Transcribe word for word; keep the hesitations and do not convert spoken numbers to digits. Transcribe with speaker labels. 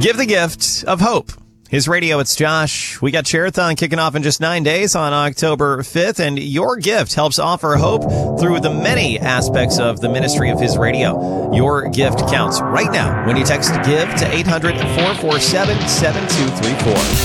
Speaker 1: Give the gift of hope. His Radio, it's Josh. We got Share-a-thon kicking off in just nine days on October fifth, and your gift helps offer hope through the many aspects of the ministry of His Radio. Your gift counts right now when you text GIVE to eight hundred, four four seven, seven two three four.